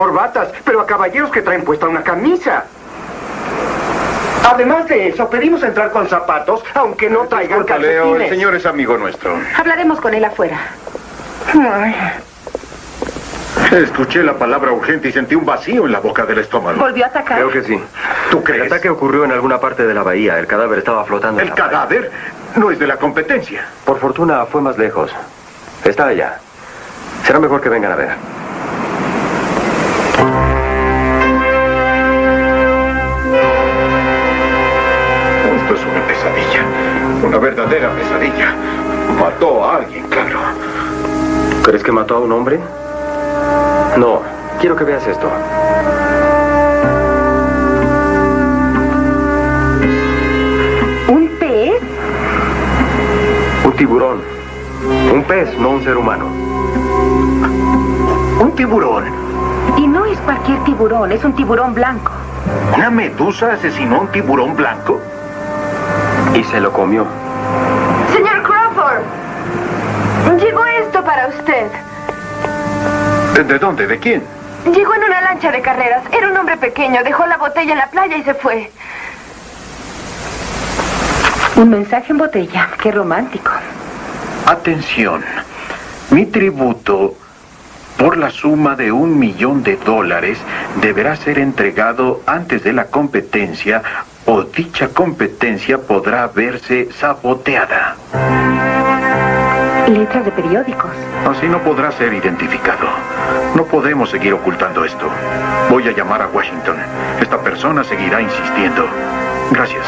corbatas, pero a caballeros que traen puesta una camisa. Además de eso, pedimos entrar con zapatos, aunque no traigan Disculpa, Leo, calcetines. el señor es amigo nuestro. Hablaremos con él afuera. Ay. Escuché la palabra urgente y sentí un vacío en la boca del estómago. ¿Volvió a atacar? Creo que sí. ¿Tú crees? El ataque ocurrió en alguna parte de la bahía. El cadáver estaba flotando en ¿El la playa. cadáver? No es de la competencia. Por fortuna fue más lejos. Está allá. Será mejor que vengan a ver. Esto es una pesadilla. Una verdadera pesadilla. Mató a alguien, claro. ¿Crees que mató a un hombre? No. Quiero que veas esto. ¿Un pez? Un tiburón. Un pez, no un ser humano. Un tiburón. Y no es cualquier tiburón, es un tiburón blanco. ¿Una medusa asesinó a un tiburón blanco? Y se lo comió. Señor Crawford, llegó esto para usted. ¿De dónde? ¿De quién? Llegó en una lancha de carreras. Era un hombre pequeño. Dejó la botella en la playa y se fue. Un mensaje en botella. Qué romántico. Atención. Mi tributo por la suma de $1 millón deberá ser entregado antes de la competencia o dicha competencia podrá verse saboteada. Letras de periódicos. Así no podrá ser identificado. No podemos seguir ocultando esto. Voy a llamar a Washington. Esta persona seguirá insistiendo. Gracias.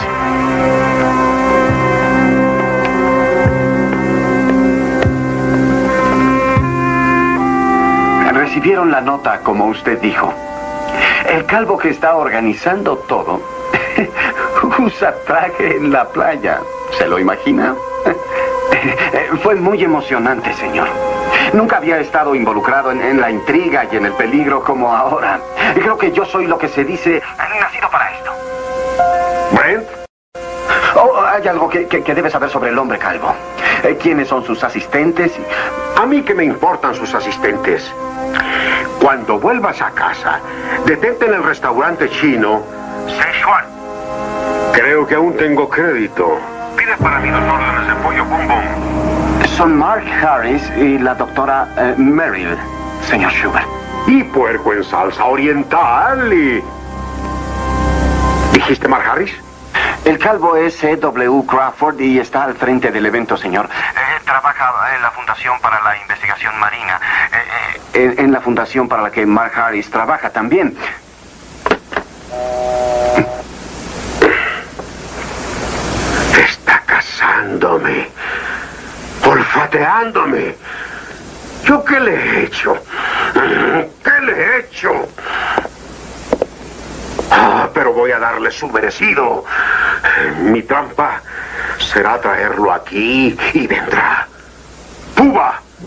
Recibieron la nota, como usted dijo. El calvo que está organizando todo usa traje en la playa. ¿Se lo imagina? Fue muy emocionante, señor. Nunca había estado involucrado en la intriga y en el peligro como ahora. Creo que yo soy lo que se dice nacido para esto. ¿Brent? Oh, hay algo que debe saber sobre el hombre calvo. ¿Quiénes son sus asistentes? A mí que me importan sus asistentes. Cuando vuelvas a casa, detente en el restaurante chino Sichuan. Creo que aún tengo crédito. Pide para mí 2 órdenes de pollo Bum Bum. Son Mark Harris y la doctora Merrill, señor Schubert. Y puerco en salsa oriental y... ¿Dijiste Mark Harris? El calvo es C.W. Crawford y está al frente del evento, señor. Trabaja en la Fundación para la Investigación Marina. En la fundación para la que Mark Harris trabaja también. Está cazándome. Olfateándome. ¿Yo qué le he hecho? ¿Qué le he hecho? Pero voy a darle su merecido. Mi trampa será traerlo aquí y vendrá. ¡Puba!